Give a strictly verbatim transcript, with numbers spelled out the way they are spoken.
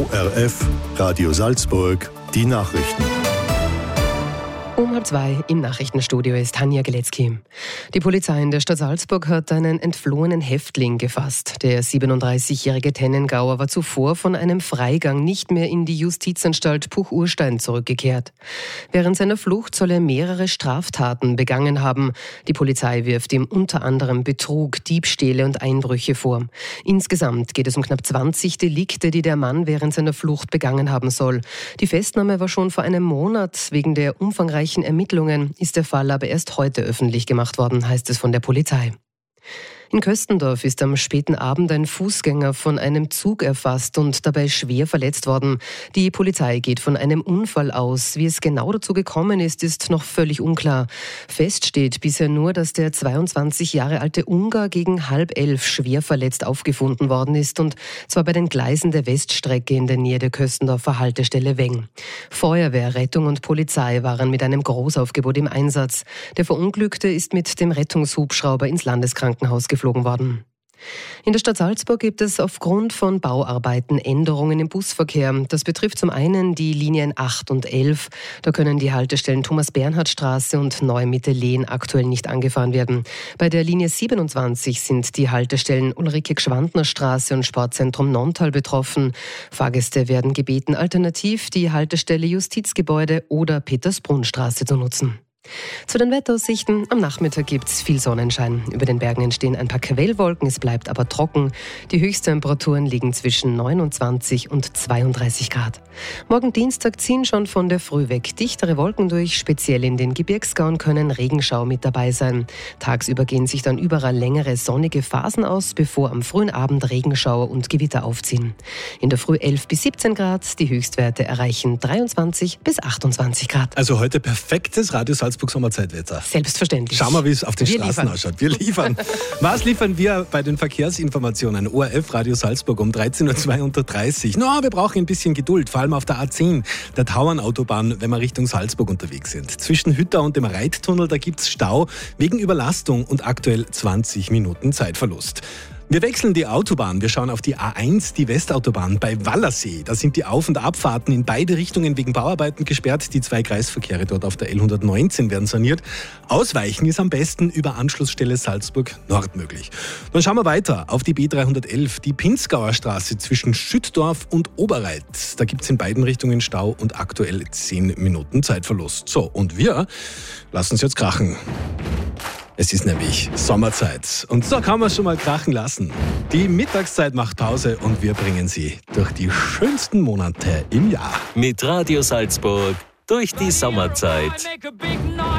O R F, Radio Salzburg, die Nachrichten. Um halb zwei im Nachrichtenstudio ist Tanja Geletzky. Die Polizei in der Stadt Salzburg hat einen entflohenen Häftling gefasst. Der siebenunddreißigjährige Tennengauer war zuvor von einem Freigang nicht mehr in die Justizanstalt Puch-Urstein zurückgekehrt. Während seiner Flucht soll er mehrere Straftaten begangen haben. Die Polizei wirft ihm unter anderem Betrug, Diebstähle und Einbrüche vor. Insgesamt geht es um knapp zwanzig Delikte, die der Mann während seiner Flucht begangen haben soll. Die Festnahme war schon vor einem Monat. Wegen der umfangreichen Ermittlungen ist der Fall aber erst heute öffentlich gemacht worden, heißt es von der Polizei. In Köstendorf ist am späten Abend ein Fußgänger von einem Zug erfasst und dabei schwer verletzt worden. Die Polizei geht von einem Unfall aus. Wie es genau dazu gekommen ist, ist noch völlig unklar. Fest steht bisher nur, dass der zweiundzwanzig Jahre alte Ungar gegen halb elf schwer verletzt aufgefunden worden ist, und zwar bei den Gleisen der Weststrecke in der Nähe der Köstendorfer Haltestelle Weng. Feuerwehr, Rettung und Polizei waren mit einem Großaufgebot im Einsatz. Der Verunglückte ist mit dem Rettungshubschrauber ins Landeskrankenhaus geflogen worden. In der Stadt Salzburg gibt es aufgrund von Bauarbeiten Änderungen im Busverkehr. Das betrifft zum einen die Linien acht und elf. Da können die Haltestellen Thomas-Bernhard-Straße und Neumitte-Lehn aktuell nicht angefahren werden. Bei der Linie siebenundzwanzig sind die Haltestellen Ulrike-Gschwandner-Straße und Sportzentrum Nonntal betroffen. Fahrgäste werden gebeten, alternativ die Haltestelle Justizgebäude oder Petersbrunn-Straße zu nutzen. Zu den Wetteraussichten: Am Nachmittag gibt es viel Sonnenschein. Über den Bergen entstehen ein paar Quellwolken, es bleibt aber trocken. Die Höchsttemperaturen liegen zwischen neunundzwanzig und zweiunddreißig Grad. Morgen Dienstag ziehen schon von der Früh weg dichtere Wolken durch. Speziell in den Gebirgsgauen können Regenschau mit dabei sein. Tagsüber gehen sich dann überall längere sonnige Phasen aus, bevor am frühen Abend Regenschauer und Gewitter aufziehen. In der Früh elf bis siebzehn Grad, die Höchstwerte erreichen dreiundzwanzig bis achtundzwanzig Grad. Also heute perfektes Radio Salzburg Sommerzeitwetter. Selbstverständlich. Schauen wir, wie es auf den wir Straßen liefern. ausschaut. Wir liefern. Was liefern wir bei den Verkehrsinformationen? O R F Radio Salzburg um dreizehn Uhr zweiunddreißig. No, wir brauchen ein bisschen Geduld, vor allem auf der A zehn, der Tauernautobahn, wenn wir Richtung Salzburg unterwegs sind. Zwischen Hütter und dem Reittunnel, da gibt es Stau wegen Überlastung und aktuell zwanzig Minuten Zeitverlust. Wir wechseln die Autobahn. Wir schauen auf die A eins, die Westautobahn bei Wallersee. Da sind die Auf- und Abfahrten in beide Richtungen wegen Bauarbeiten gesperrt. Die zwei Kreisverkehre dort auf der L hundertneunzehn werden saniert. Ausweichen ist am besten über Anschlussstelle Salzburg Nord möglich. Dann schauen wir weiter auf die B dreihundertelf, die Pinzgauer Straße zwischen Schüttdorf und Oberreit. Da gibt es in beiden Richtungen Stau und aktuell zehn Minuten Zeitverlust. So, und wir lassen es jetzt krachen. Es ist nämlich Sommerzeit und so kann man schon mal krachen lassen. Die Mittagszeit macht Pause und wir bringen Sie durch die schönsten Monate im Jahr. Mit Radio Salzburg durch die Sommerzeit.